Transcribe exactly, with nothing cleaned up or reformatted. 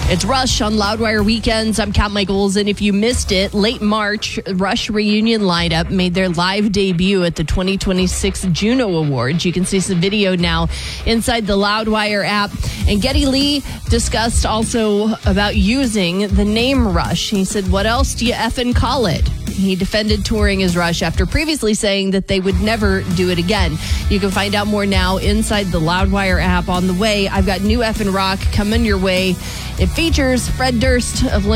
It's Rush on Loudwire Weekends. I'm Kat Michaels, and if you missed it, late March, Rush reunion lineup made their live debut at the twenty twenty-six Juno Awards. You can see some video now inside the Loudwire app. And Geddy Lee discussed also about using the name Rush. He said, "What else do you effing call it?" He defended touring as Rush after previously saying that they would never do it again. You can find out more now inside the Loudwire app. On the way, I've got new Effin' Rock coming your way. It features Fred Durst of Limp